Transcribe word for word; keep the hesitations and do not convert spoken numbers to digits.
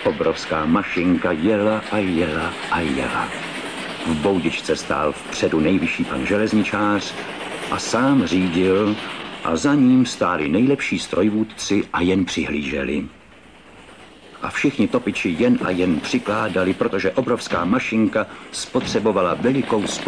Obrovská mašinka jela a jela a jela. V boudičce stál vpředu nejvyšší pan železničář a sám řídil a za ním stáli nejlepší strojvůdci a jen přihlíželi. A všichni topiči jen a jen přikládali, protože obrovská mašinka spotřebovala velikou spotřebu.